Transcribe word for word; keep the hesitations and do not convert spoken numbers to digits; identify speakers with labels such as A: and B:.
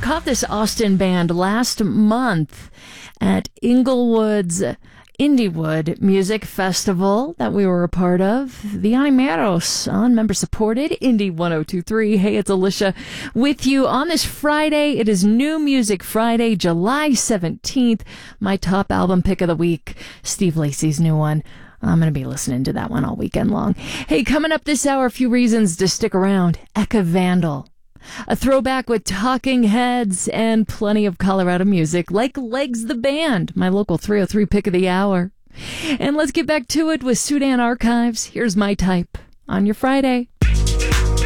A: caught this Austin band last month at Inglewood's Indiewood Music Festival that we were a part of. The Animeros on member-supported Indie one oh two three. Hey, it's Alicia with you on this Friday. It is New Music Friday, July seventeenth. My top album pick of the week, Steve Lacy's new one. I'm going to be listening to that one all weekend long. Hey, coming up this hour, a few reasons to stick around. Eka Vandal. A throwback with Talking Heads and plenty of Colorado music like Legs the Band, my local three oh three pick of the hour. And let's get back to it with Sudan Archives. Here's My Type on your Friday.